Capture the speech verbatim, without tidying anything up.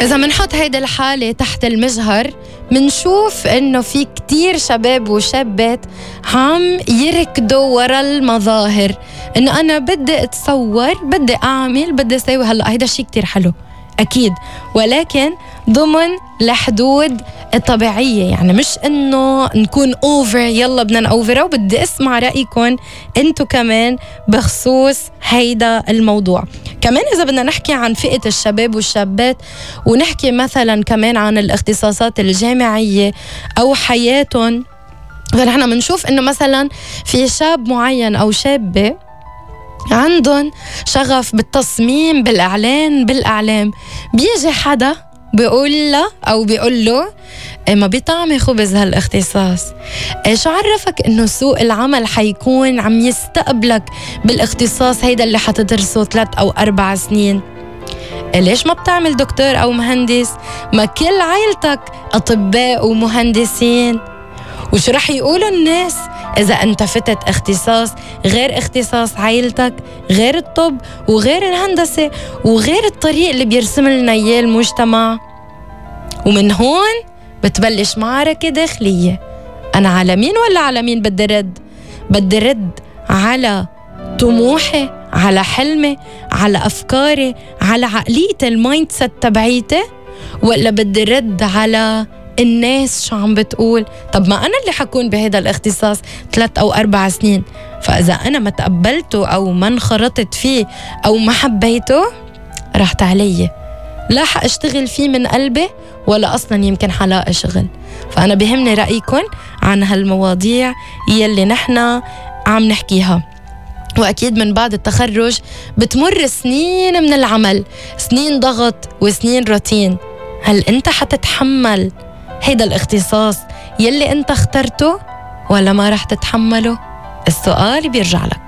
إذا منحط هيدا الحالة تحت المجهر منشوف إنه في كتير شباب وشابات عم يركضوا ورا المظاهر، إنه أنا بدي أتصور، بدي أعمل، بدي أسوي. هلأ هيدا الشي كتير حلو أكيد، ولكن ضمن الحدود الطبيعية. يعني مش إنه نكون أوفر، يلا بدنا نأوفر. وبدي أسمع رأيكم أنتو كمان بخصوص هيدا الموضوع. كمان إذا بدنا نحكي عن فئة الشباب والشابات ونحكي مثلا كمان عن الاختصاصات الجامعية أو حياتهم، فنحن منشوف إنه مثلا في شاب معين أو شابة عندهم شغف بالتصميم، بالإعلان، بالإعلام. بيجي حدا بيقول له أو بيقول له إيه ما بيطعمي خبز هالاختصاص، إيه شو عرفك إنه سوق العمل حيكون عم يستقبلك بالاختصاص هيدا اللي حتدرسه ثلاث أو أربع سنين؟ إيه ليش ما بتعمل دكتور أو مهندس؟ ما كل عائلتك أطباء ومهندسين. وشو رح يقولوا الناس إذا أنت فتت اختصاص غير اختصاص عائلتك، غير الطب وغير الهندسة وغير الطريق اللي بيرسم لنا إياه المجتمع؟ ومن هون بتبلش معركة داخلية. أنا على مين ولا على مين بدي رد؟ بدي رد على طموحي، على حلمي، على أفكاري، على عقلية المايند سيت تبعيتي، ولا بدي رد على الناس شو عم بتقول؟ طب ما أنا اللي حكون بهذا الاختصاص ثلاث أو أربع سنين، فإذا أنا ما تقبلته أو ما انخرطت فيه أو ما حبيته رحت علي، لا حأشتغل فيه من قلبي ولا أصلا يمكن حلاقي شغل. فأنا بهمني رأيكم عن هالمواضيع يلي نحنا عم نحكيها. وأكيد من بعد التخرج بتمر سنين من العمل، سنين ضغط وسنين روتين. هل أنت حتتحمل هيدا الاختصاص يلي أنت اخترته ولا ما رح تتحمله؟ السؤال بيرجع لك.